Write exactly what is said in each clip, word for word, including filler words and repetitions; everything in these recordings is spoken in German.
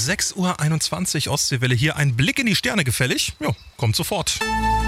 sechs Uhr einundzwanzig Ostseewelle hier. Ein Blick in die Sterne gefällig? Ja, kommt sofort.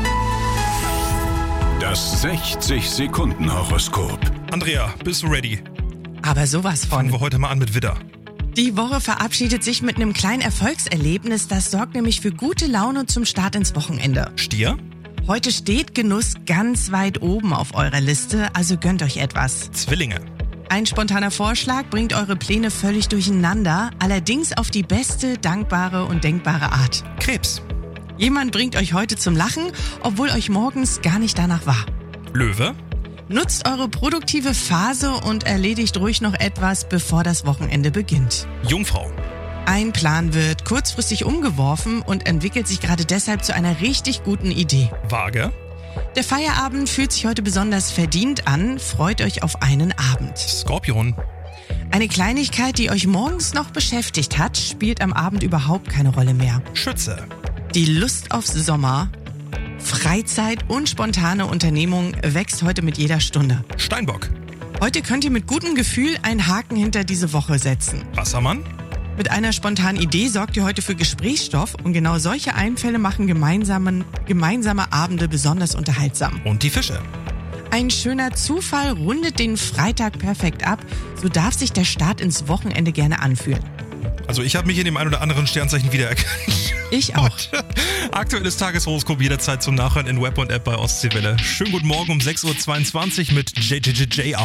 Das sechzig-Sekunden-Horoskop. Andrea, bist du ready? Aber sowas Fangen von. wir heute mal an mit Widder. Die Woche verabschiedet sich mit einem kleinen Erfolgserlebnis. Das sorgt nämlich für gute Laune zum Start ins Wochenende. Stier? Heute steht Genuss ganz weit oben auf eurer Liste, also gönnt euch etwas. Zwillinge. Ein spontaner Vorschlag bringt eure Pläne völlig durcheinander, allerdings auf die beste, dankbare und denkbare Art. Krebs. Jemand bringt euch heute zum Lachen, obwohl euch morgens gar nicht danach war. Löwe. Nutzt eure produktive Phase und erledigt ruhig noch etwas, bevor das Wochenende beginnt. Jungfrau. Ein Plan wird kurzfristig umgeworfen und entwickelt sich gerade deshalb zu einer richtig guten Idee. Waage. Der Feierabend fühlt sich heute besonders verdient an, freut euch auf einen Abend. Skorpion. Eine Kleinigkeit, die euch morgens noch beschäftigt hat, spielt am Abend überhaupt keine Rolle mehr. Schütze. Die Lust aufs Sommer, Freizeit und spontane Unternehmung wächst heute mit jeder Stunde. Steinbock. Heute könnt ihr mit gutem Gefühl einen Haken hinter diese Woche setzen. Wassermann. Mit einer spontanen Idee sorgt ihr heute für Gesprächsstoff und genau solche Einfälle machen gemeinsamen, gemeinsame Abende besonders unterhaltsam. Und die Fische. Ein schöner Zufall rundet den Freitag perfekt ab, so darf sich der Start ins Wochenende gerne anfühlen. Also ich habe mich in dem ein oder anderen Sternzeichen wiedererkannt. Ich auch. Aktuelles Tageshoroskop jederzeit zum Nachhören in Web und App bei Ostseewelle. Schönen guten Morgen um sechs Uhr zweiundzwanzig mit J J J J R.